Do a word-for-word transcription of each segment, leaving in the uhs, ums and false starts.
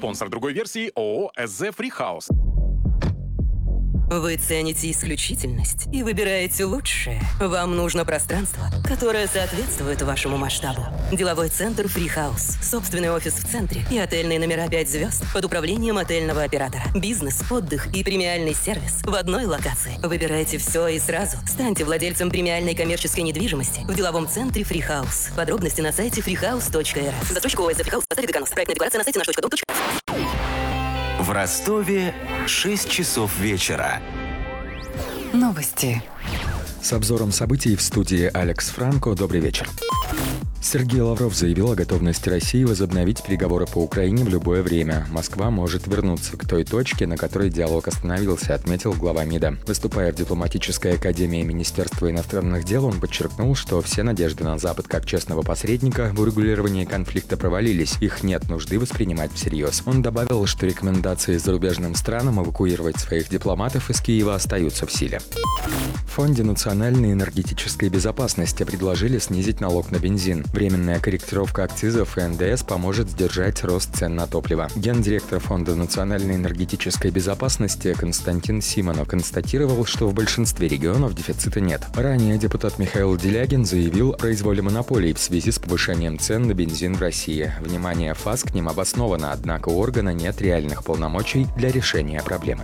Спонсор другой версии ООО эс зэ Фрихаус. Вы цените исключительность и выбираете лучшее. Вам нужно пространство, которое соответствует вашему масштабу. Деловой центр Фрихаус. Собственный офис в центре и отельные номера пять звезд под управлением отельного оператора. Бизнес, отдых и премиальный сервис в одной локации. Выбирайте все и сразу. Станьте владельцем премиальной коммерческой недвижимости в деловом центре Фрихаус. Подробности на сайте фрихаус точка эр эф. Застройщик ООО эс зэ Фрихаус. Поставили деканус. Проектная декларация на сайте наш точка дом точка эф. В Ростове шесть часов вечера. Новости. С обзором событий в студии Алекс Франко. Добрый вечер. Сергей Лавров заявил о готовности России возобновить переговоры по Украине в любое время. Москва может вернуться к той точке, на которой диалог остановился, отметил глава МИДа. Выступая в дипломатической академии Министерства иностранных дел, он подчеркнул, что все надежды на Запад как честного посредника в урегулировании конфликта провалились. Их нет нужды воспринимать всерьез. Он добавил, что рекомендации зарубежным странам эвакуировать своих дипломатов из Киева остаются в силе. В Фонде национальной энергетической безопасности предложили снизить налог на бензин. Временная корректировка акцизов и эн дэ эс поможет сдержать рост цен на топливо. Гендиректор Фонда национальной энергетической безопасности Константин Симонов констатировал, что в большинстве регионов дефицита нет. Ранее депутат Михаил Делягин заявил о произволе монополий в связи с повышением цен на бензин в России. Внимание ФАС к ним обосновано, однако у органа нет реальных полномочий для решения проблемы.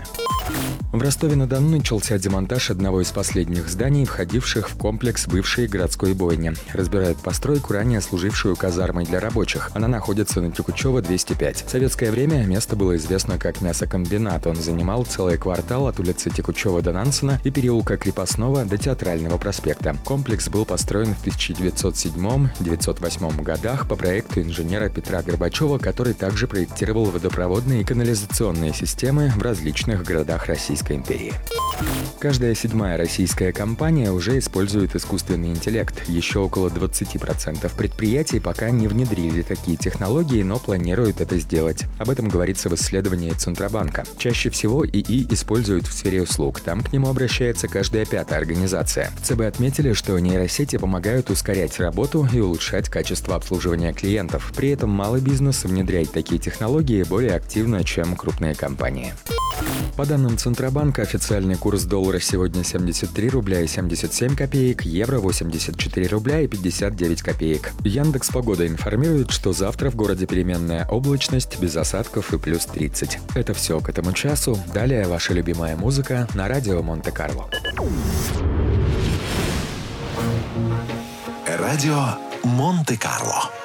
В Ростове-на-Дону начался демонтаж одного из последних зданий, входивших в комплекс бывшей городской бойни. Разбирают постройку, ранее служившую казармой для рабочих. Она находится на Текучева, двести пять. В советское время место было известно как мясокомбинат. Он занимал целый квартал от улицы Текучева до Нансена и переулка Крепостного до Театрального проспекта. Комплекс был построен в тысяча девятьсот седьмом — девятьсот восьмом годах по проекту инженера Петра Горбачева, который также проектировал водопроводные и канализационные системы в различных городах Российской империи. Каждая седьмая российская компания уже использует искусственный интеллект. Еще около двадцать процентов предприятий пока не внедрили такие технологии, но планируют это сделать. Об этом говорится в исследовании Центробанка. Чаще всего ИИ используют в сфере услуг. Там к нему обращается каждая пятая организация. В ЦБ отметили, что нейросети помогают ускорять работу и улучшать качество обслуживания клиентов. При этом малый бизнес внедряет такие технологии более активно, чем крупные компании. По данным Центробанка, официальный курс доллара сегодня семьдесят три рубля и семьдесят семь копеек, евро восемьдесят четыре рубля и пятьдесят девять копеек. Яндекс.Погода информирует, что завтра в городе переменная облачность, без осадков и плюс тридцать. Это все к этому часу. Далее ваша любимая музыка на радио Монте-Карло. Радио Монте-Карло.